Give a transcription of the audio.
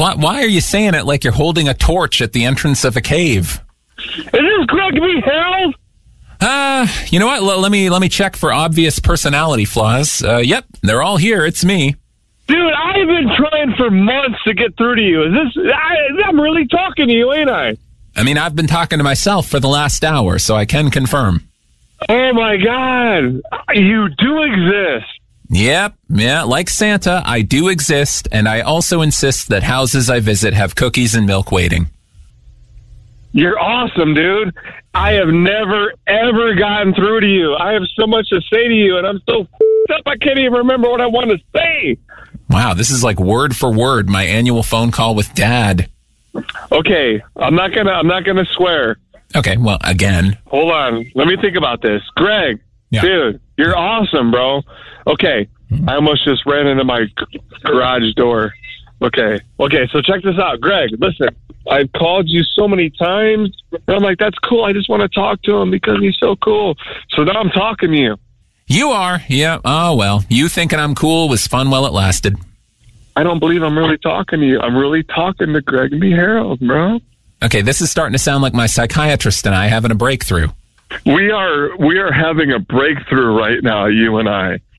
Why are you saying it like you're holding a torch at the entrance of a cave? Is this Greg B. Harold? You know what? Let me check for obvious personality flaws. Yep, they're all here. It's me. Dude, I've been trying for months to get through to you. I'm really talking to you, ain't I? I mean, I've been talking to myself for the last hour, so I can confirm. Oh, my God. You do exist. Yep, yeah, like Santa, I do exist, and I also insist that houses I visit have cookies and milk waiting. You're awesome, dude. I have never, ever gotten through to you. I have so much to say to you, and I'm so f***ed up I can't even remember what I want to say. Wow, this is like word for word my annual phone call with Dad. Okay, I'm not gonna swear. Okay, well, again. Hold on. Let me think about this. Greg, Dude, you're awesome, bro. Okay, I almost just ran into my garage door. Okay, so check this out. Greg, listen, I've called you so many times, and I'm like, that's cool. I just want to talk to him because he's so cool. So now I'm talking to you. You are? Yeah. Oh, well, you thinking I'm cool was fun while it lasted. I don't believe I'm really talking to you. I'm really talking to Greg B. Harold, bro. Okay, this is starting to sound like my psychiatrist and I having a breakthrough. We are having a breakthrough right now, you and I.